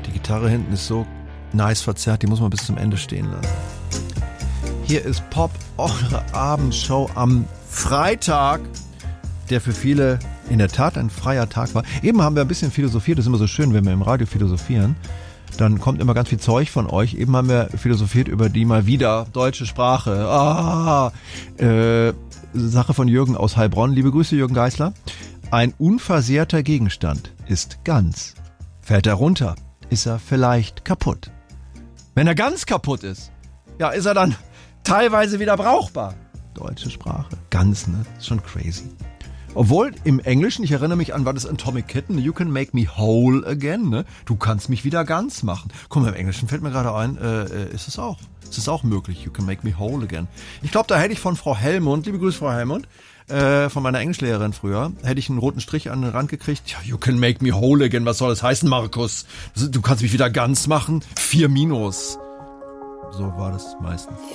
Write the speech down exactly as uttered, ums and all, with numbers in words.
Die Gitarre hinten ist so nice verzerrt, die muss man bis zum Ende stehen lassen. Hier ist Pop, eure Abendshow am Freitag, der für viele in der Tat ein freier Tag war. Eben haben wir ein bisschen philosophiert, das ist immer so schön, wenn wir im Radio philosophieren. Dann kommt immer ganz viel Zeug von euch. Eben haben wir philosophiert über die mal wieder deutsche Sprache. Ah, äh, Sache von Jürgen aus Heilbronn. Liebe Grüße, Jürgen Geisler. Ein unversehrter Gegenstand ist ganz. Fällt er runter, ist er vielleicht kaputt. Wenn er ganz kaputt ist, ja, ist er dann teilweise wieder brauchbar. Deutsche Sprache. Ganz, ne? Ist schon crazy. Obwohl im Englischen, ich erinnere mich an, war das Atomic Kitten, you can make me whole again, ne? Du kannst mich wieder ganz machen. Guck mal, im Englischen fällt mir gerade ein, äh, ist es auch. Ist es auch möglich, you can make me whole again. Ich glaube, da hätte ich von Frau Helmund, liebe Grüße Frau Helmund, äh, von meiner Englischlehrerin früher, hätte ich einen roten Strich an den Rand gekriegt. Ja, you can make me whole again, was soll das heißen, Markus? Du kannst mich wieder ganz machen? Vier Minus. So war das meistens.